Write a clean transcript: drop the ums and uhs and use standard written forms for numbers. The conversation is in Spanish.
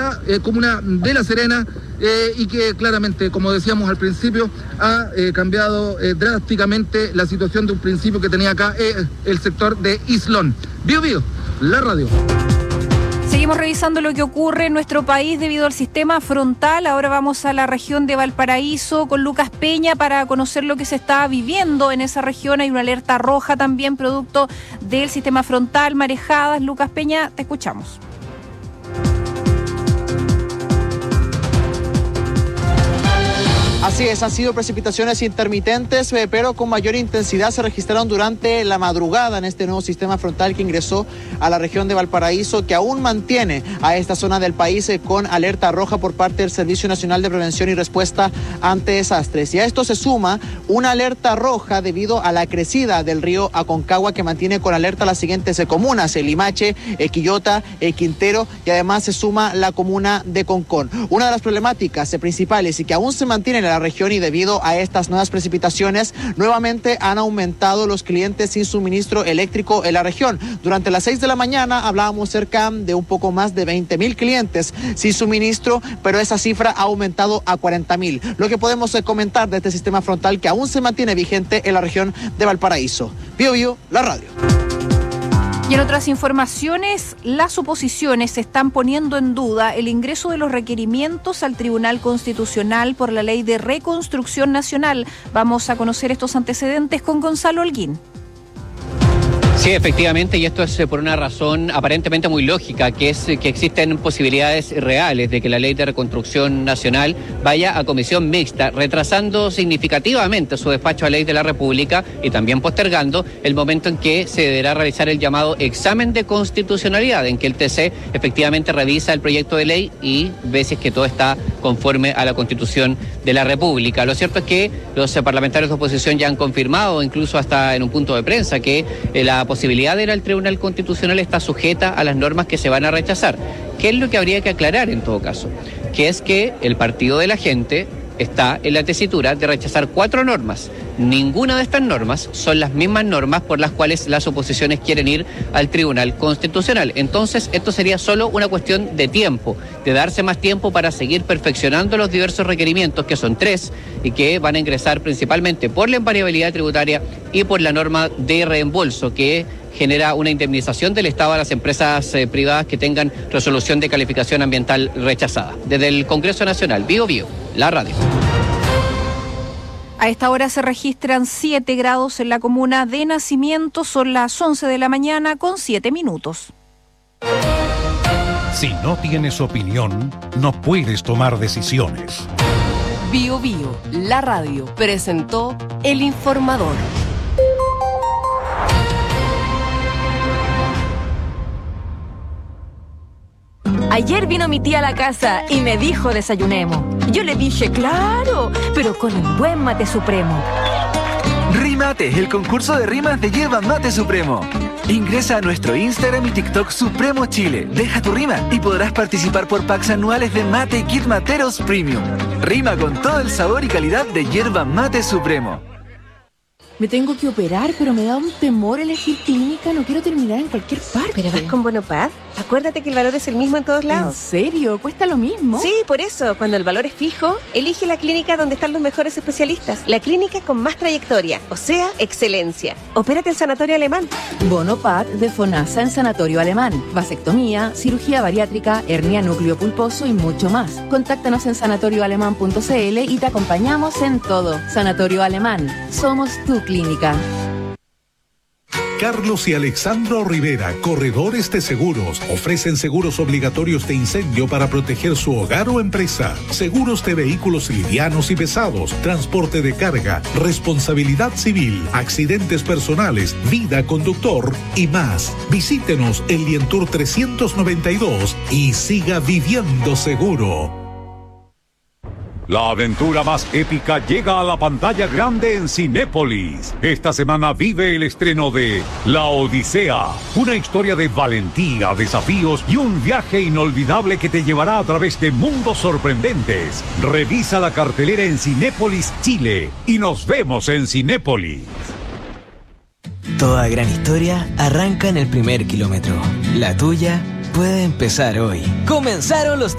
la comuna de La Serena, y que claramente, como decíamos al principio, ha cambiado drásticamente la situación de un principio que tenía acá el sector de Islón. Bio Bio, la radio. Seguimos revisando lo que ocurre en nuestro país debido al sistema frontal. Ahora vamos a la región de Valparaíso con Lucas Peña para conocer lo que se está viviendo en esa región. Hay una alerta roja también producto del sistema frontal, marejadas. Lucas Peña, te escuchamos. Así es, han sido precipitaciones intermitentes, pero con mayor intensidad se registraron durante la madrugada en este nuevo sistema frontal que ingresó a la región de Valparaíso, que aún mantiene a esta zona del país con alerta roja por parte del Servicio Nacional de Prevención y Respuesta ante Desastres. Y a esto se suma una alerta roja debido a la crecida del río Aconcagua, que mantiene con alerta las siguientes comunas: Limache, Quillota, Quintero, y además se suma la comuna de Concón. Una de las problemáticas principales y que aún se mantiene en la región, y debido a estas nuevas precipitaciones, nuevamente han aumentado los clientes sin suministro eléctrico en la región. Durante las 6 de la mañana hablábamos cerca de un poco más de 20.000 clientes sin suministro, pero esa cifra ha aumentado a 40.000. Lo que podemos comentar de este sistema frontal que aún se mantiene vigente en la región de Valparaíso. Bio Bio, la radio. Y en otras informaciones, las oposiciones están poniendo en duda el ingreso de los requerimientos al Tribunal Constitucional por la Ley de Reconstrucción Nacional. Vamos a conocer estos antecedentes con Gonzalo Holguín. Sí, efectivamente, y esto es por una razón aparentemente muy lógica, que es que existen posibilidades reales de que la Ley de Reconstrucción Nacional vaya a comisión mixta, retrasando significativamente su despacho a Ley de la República y también postergando el momento en que se deberá realizar el llamado examen de constitucionalidad, en que el TC efectivamente revisa el proyecto de ley y ve si es que todo está conforme a la Constitución de la República. Lo cierto es que los parlamentarios de oposición ya han confirmado, incluso hasta en un punto de prensa, que la posibilidad de ir al Tribunal Constitucional está sujeta a las normas que se van a rechazar. ¿Qué es lo que habría que aclarar en todo caso? Que es que el Partido de la Gente está en la tesitura de rechazar 4 normas. Ninguna de estas normas son las mismas normas por las cuales las oposiciones quieren ir al Tribunal Constitucional. Entonces, esto sería solo una cuestión de tiempo, de darse más tiempo para seguir perfeccionando los diversos requerimientos, que son 3, y que van a ingresar principalmente por la invariabilidad tributaria y por la norma de reembolso, que genera una indemnización del Estado a las empresas privadas que tengan resolución de calificación ambiental rechazada. Desde el Congreso Nacional, Bio Bio, la radio. A esta hora se registran 7 grados en la comuna de Nacimiento. Son las 11 de la mañana con 7 minutos. Si no tienes opinión, no puedes tomar decisiones. Bio Bio, la radio, presentó El Informador. Ayer vino mi tía a la casa y me dijo desayunemos. Yo le dije, claro, pero con el buen mate supremo. Rimate, el concurso de rimas de Yerba Mate Supremo. Ingresa a nuestro Instagram y TikTok Supremo Chile. Deja tu rima y podrás participar por packs anuales de Mate y Kit Materos Premium. Rima con todo el sabor y calidad de Yerba Mate Supremo. Me tengo que operar, pero me da un temor elegir clínica. No quiero terminar en cualquier parte. ¿Pero vas con Bonopaz? Acuérdate que el valor es el mismo en todos lados. ¿En serio? ¿Cuesta lo mismo? Sí, por eso, cuando el valor es fijo, elige la clínica donde están los mejores especialistas. La clínica con más trayectoria, o sea, excelencia. Opérate en Sanatorio Alemán. Bonopaz de FONASA en Sanatorio Alemán. Vasectomía, cirugía bariátrica, hernia núcleo pulposo y mucho más. Contáctanos en sanatorioalemán.cl y te acompañamos en todo. Sanatorio Alemán. Somos tu clínica. Carlos y Alexandro Rivera, corredores de seguros, ofrecen seguros obligatorios de incendio para proteger su hogar o empresa, seguros de vehículos livianos y pesados, transporte de carga, responsabilidad civil, accidentes personales, vida conductor y más. Visítenos en Lientour 392 y siga viviendo seguro. La aventura más épica llega a la pantalla grande en Cinépolis. Esta semana vive el estreno de La Odisea, una historia de valentía, desafíos y un viaje inolvidable que te llevará a través de mundos sorprendentes. Revisa la cartelera en Cinépolis Chile y nos vemos en Cinépolis. Toda gran historia arranca en el primer kilómetro. La tuya puede empezar hoy. Comenzaron los